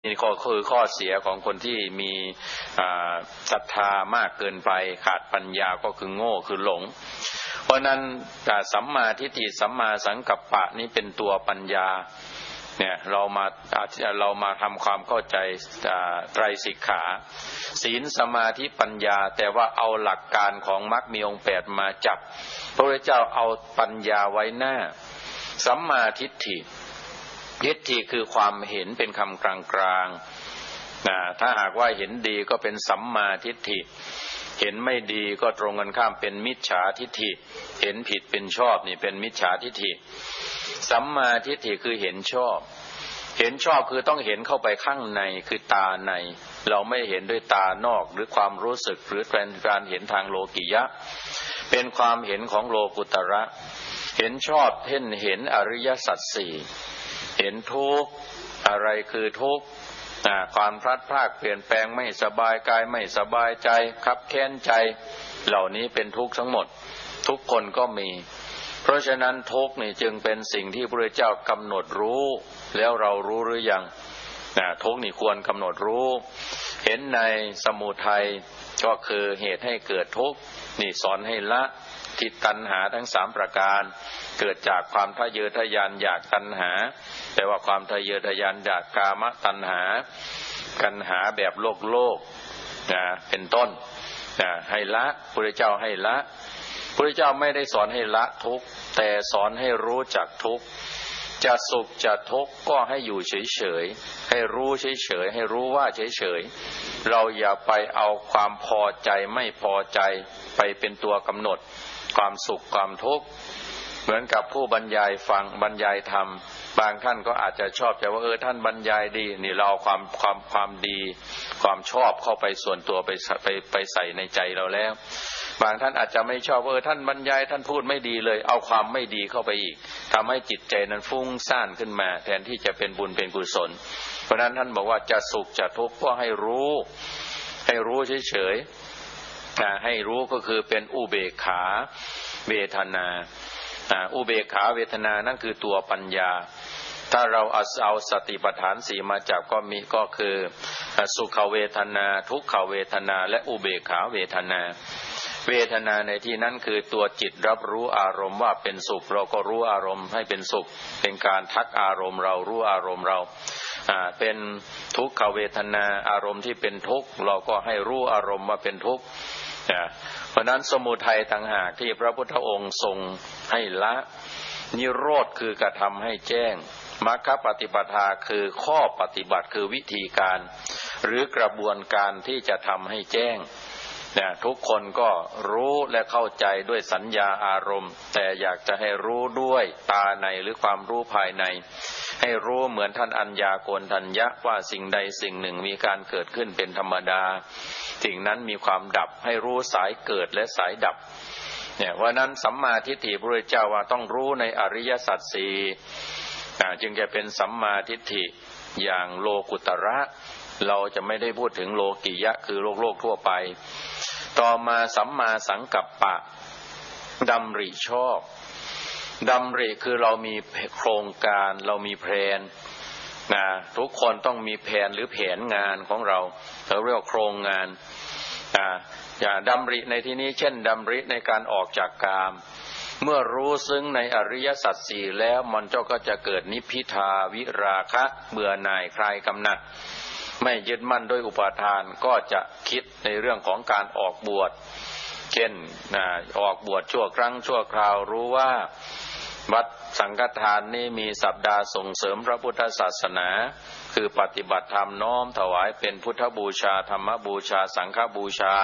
นี่ก็คือข้อเสียของคนที่มีศรัทธามากเกินไปขาดปัญญาก็คือโง่คือหลงเพราะนั้นสัมมาทิฏฐิสัมมาสังกัปปะนี้เป็นตัวปัญญาเนี่ยเรามาทำความเข้าใจไตรสิกขาศีลสมาธิปัญญาแต่ว่าเอาหลักการของมรรคมีองค์8มาจับพระพุทธเจ้าเอาปัญญาไว้หน้าสัมมาทิฏฐิทิฏฐิคือความเห็นเป็นคำกลางๆถ้าหากว่าเห็นดีก็เป็นสัมมาทิฏฐิเห็นไม่ดีก็ตรงกันข้ามเป็นมิจฉาทิฏฐิเห็นผิดเป็นชอบนี่เป็นมิจฉาทิฏฐิสัมมาทิฏฐิคือเห็นชอบเห็นชอบคือต้องเห็นเข้าไปข้างในคือตาในเราไม่เห็นด้วยตานอกหรือความรู้สึกหรือการเห็นทางโลกิยะเป็นความเห็นของโลกุตระเห็นชอบเห็นอริยสัจสี่เห็นทุกข์อะไรคือทุกข์ความพลัดพรากเปลี่ยนแปลงไม่สบายกายไม่สบายใจคับแค้นใจเหล่านี้เป็นทุกข์ทั้งหมดทุกคนก็มีเพราะฉะนั้นทุกข์นี่จึงเป็นสิ่งที่พระพุทธเจ้ากำหนดรู้แล้วเรารู้หรือยังทุกข์นี่ควรกำหนดรู้เห็นในสมุทัยก็คือเหตุให้เกิดทุกข์นี่สอนให้ละทิฏตัณหาทั้ง3ประการเกิดจากความทะเยอทะยานอยากตัณหาแต่ว่าความทะเยอทะยานอยากกามตัณหาตัณหาแบบโลกเป็นต้นให้ละพระพุทธเจ้าให้ละพระพุทธเจ้าไม่ได้สอนให้ละทุกข์แต่สอนให้รู้จักทุกข์จะสุขจะทุกข์ก็ให้อยู่เฉยๆให้รู้เฉยๆให้รู้ว่าเฉยๆเราอย่าไปเอาความพอใจไม่พอใจไปเป็นตัวกำหนดความสุขความทุกข์เหมือนกับผู้บรรยายฟังบรรยายธรรมบางท่านก็อาจจะชอบใจว่าท่านบรรยายดีนี่เราเอาความดีความชอบเข้าไปส่วนตัวไปใส่ในใจเราแล้วบางท่านอาจจะไม่ชอบท่านบรรยายท่านพูดไม่ดีเลยเอาความไม่ดีเข้าไปอีกทำให้จิตใจนั้นฟุ้งซ่านขึ้นมาแทนที่จะเป็นบุญเป็นกุศลเพราะนั้นท่านบอกว่าจะสุขจะทุกข์ก็ให้รู้เฉยๆให้รู้ก็คือเป็นอุเบกขาเวทนาอุเบกขาเวทนานั่นคือตัวปัญญาถ้าเราเอาสติปัฏฐาน4มาจับก็คือสุขเวทนาทุกขเวทนาและอุเบกขาเวทนาเวทนาในที่นั้นคือตัวจิตรับรู้อารมณ์ว่าเป็นสุขเราก็รู้อารมณ์ให้เป็นสุขเป็นการทักอารมณ์เรารู้อารมณ์เราเป็นทุกขเวทนาอารมณ์ที่เป็นทุกข์เราก็ให้รู้อารมณ์ว่าเป็นทุกข์เพราะนั้นสมุทัยต่างหากที่พระพุทธองค์ทรงให้ละนิโรธคือกระทำให้แจ้งมรรคปฏิปทาคือข้อปฏิบัติคือวิธีการหรือกระบวนการที่จะทำให้แจ้งทุกคนก็รู้และเข้าใจด้วยสัญญาอารมณ์แต่อยากจะให้รู้ด้วยตาในหรือความรู้ภายในให้รู้เหมือนท่านอัญญาโกณฑัญญะว่าสิ่งใดสิ่งหนึ่งมีการเกิดขึ้นเป็นธรรมดาสิ่งนั้นมีความดับให้รู้สายเกิดและสายดับว่านั้นสัมมาทิฏฐิพระพุทธเจ้าว่าต้องรู้ในอริยสัจสี่จึงจะเป็นสัมมาทิฏฐิอย่างโลกุตระเราจะไม่ได้พูดถึงโลกิยะคือโลกทั่วไปต่อมาสัมมาสังกัปปะดำริชอบดำริคือเรามีโครงการเรามีแผนทุกคนต้องมีแผนหรือแผนงานของเราเรียกว่าโครงงานดำริในที่นี้เช่นดำริในการออกจากกามเมื่อรู้ซึ้งในอริยสัจสี่แล้วมันก็จะเกิดนิพพิทาวิราคะเบื่อหน่ายคลายกำหนัดไม่ยึดมั่นด้วยอุปาทานก็จะคิดในเรื่องของการออกบวชเช่นออกบวชชั่วครั้งชั่วคราวรู้ว่าวัดสังฆทานนี้มีสัปดาห์ส่งเสริมพระพุทธศาสนาคือปฏิบัติธรรมน้อมถวายเป็นพุทธบูชาธรรมบูชาสังฆบูชา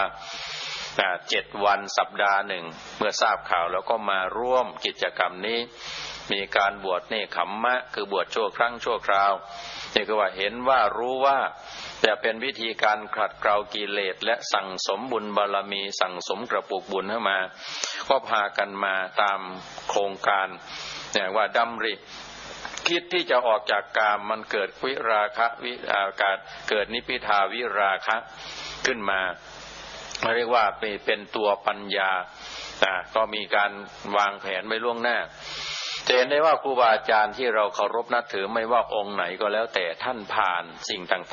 7 วันสัปดาห์หนึ่งเมื่อทราบข่าวแล้วก็มาร่วมกิจกรรมนี้มีการบวชเนกขัมมะคือบวชชั่วครั้งชั่วคราวนี่คือว่าเห็นว่ารู้ว่าจะเป็นวิธีการขัดเกลากิเลสและสั่งสมบุญบารมีสั่งสมกระปุกบุญเข้ามาก็พากันมาตามโครงการว่าดำริคิดที่จะออกจากกามมันเกิดวิราคะเกิดนิพพิทาวิราคะขึ้นมาเรียกว่าเป็นตัวปัญญาก็มีการวางแผนไว้ล่วงหน้าเห็นได้ว่าครูบาอาจารย์ที่เราเคารพนับถือไม่ว่าองค์ไหนก็แล้วแต่ท่านผ่านสิ่งต่าง